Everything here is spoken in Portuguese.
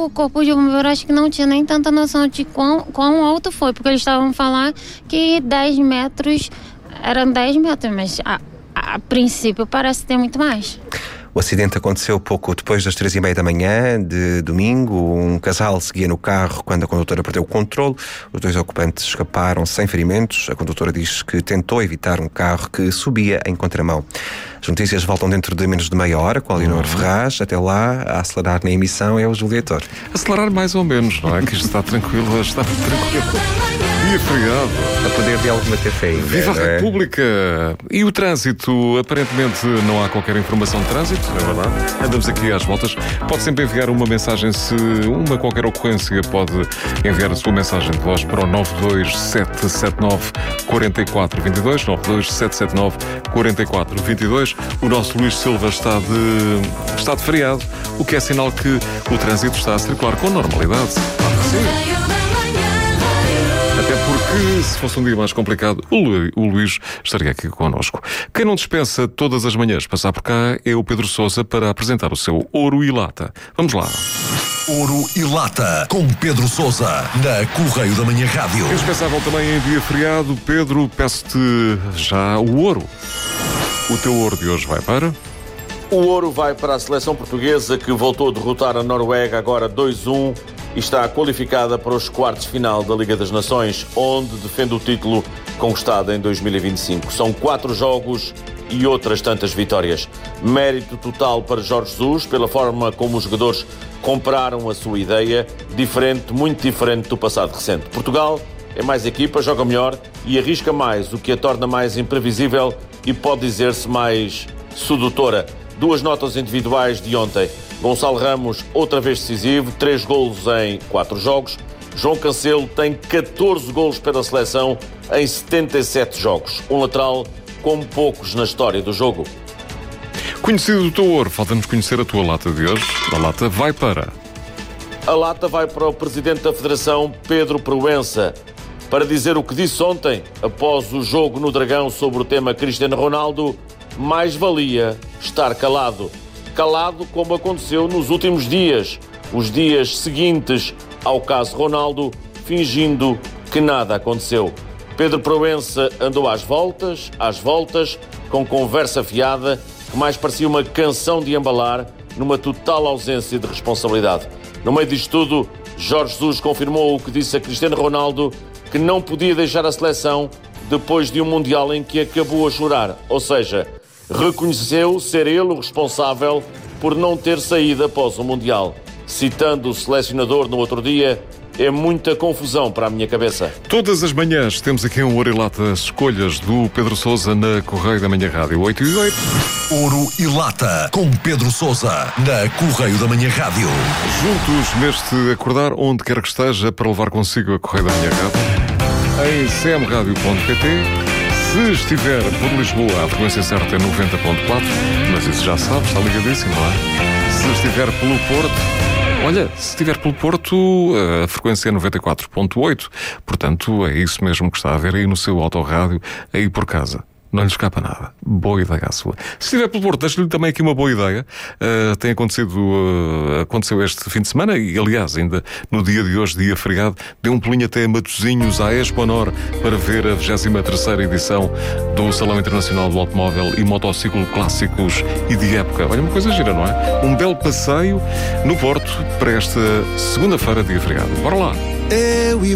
o corpo de bombeiro acho que não tinha nem tanta noção de quão alto foi, porque eles estavam falando que 10 metros, eram 10 metros, mas a princípio parece ter muito mais. O acidente aconteceu pouco depois das 3h30 da manhã de domingo. Um casal seguia no carro quando a condutora perdeu o controle. Os 2 ocupantes escaparam sem ferimentos. A condutora diz que tentou evitar um carro que subia em contramão. As notícias voltam dentro de menos de meia hora com a Leonor Ferraz. Até lá, a acelerar na emissão é o Júlio Heitor. Acelerar mais ou menos, não é? Que isto está tranquilo, está tranquilo. Dia feriado. A poder de alguma cafeína. Viva a República! E o trânsito? Aparentemente não há qualquer informação de trânsito, é verdade. Andamos aqui às voltas. Pode sempre enviar uma mensagem, se uma qualquer ocorrência, pode enviar a sua mensagem de voz para o 92779 4422, 92779 4422. O nosso Luís Silva está de feriado, o que é sinal que o trânsito está a circular com normalidade. Sim. Até porque, se fosse um dia mais complicado, o Luís estaria aqui connosco. Quem não dispensa todas as manhãs passar por cá é o Pedro Sousa para apresentar o seu Ouro e Lata. Vamos lá. Ouro e Lata, com Pedro Sousa, na Correio da Manhã Rádio. Indispensável também em dia feriado. Pedro, peço-te já o ouro. O teu ouro de hoje vai para... O ouro vai para a seleção portuguesa, que voltou a derrotar a Noruega agora 2-1 e está qualificada para os quartos de final da Liga das Nações, onde defende o título conquistado em 2025. São 4 jogos e outras tantas vitórias. Mérito total para Jorge Jesus, pela forma como os jogadores compraram a sua ideia, muito diferente do passado recente. Portugal é mais equipa, joga melhor e arrisca mais, o que a torna mais imprevisível e pode dizer-se mais sedutora. 2 notas individuais de ontem. Gonçalo Ramos, outra vez decisivo, 3 golos em 4 jogos. João Cancelo tem 14 golos pela seleção em 77 jogos. Um lateral como poucos na história do jogo. Conhecido o teu ouro, falta-nos conhecer a tua lata de hoje. A lata vai para... A lata vai para o Presidente da Federação, Pedro Proença, para dizer o que disse ontem, após o jogo no Dragão sobre o tema Cristiano Ronaldo: mais valia estar calado. Calado como aconteceu nos últimos dias, os dias seguintes ao caso Ronaldo, fingindo que nada aconteceu. Pedro Proença andou às voltas, com conversa fiada, que mais parecia uma canção de embalar, numa total ausência de responsabilidade. No meio disto tudo, Jorge Jesus confirmou o que disse a Cristiano Ronaldo, que não podia deixar a seleção depois de um Mundial em que acabou a chorar. Ou seja, reconheceu ser ele o responsável por não ter saído após o Mundial. Citando o selecionador no outro dia: é muita confusão para a minha cabeça. Todas as manhãs temos aqui um Ouro e Lata, escolhas do Pedro Sousa na Correio da Manhã Rádio 8 e 8. Ouro e Lata, com Pedro Sousa, na Correio da Manhã Rádio. Juntos neste acordar, onde quer que esteja, para levar consigo a Correio da Manhã Rádio, em cmradio.pt. Se estiver por Lisboa, a frequência certa é 90.4, mas isso já sabe, está ligadíssimo, não é? Se estiver pelo Porto, olha, se estiver pelo Porto, a frequência é 94.8, portanto é isso mesmo que está a ver aí no seu autorrádio, aí por casa. Não lhe escapa nada. Boa ideia a sua. Se estiver pelo Porto, deixo-lhe também aqui uma boa ideia. Aconteceu este fim de semana e, aliás, ainda no dia de hoje, dia feriado, deu um pulinho até a Matosinhos, à Expo Honor, para ver a 23ª edição do Salão Internacional do Automóvel e Motociclo Clássicos e de Época. Olha, uma coisa gira, não é? Um belo passeio no Porto para esta segunda-feira, dia feriado. Bora lá!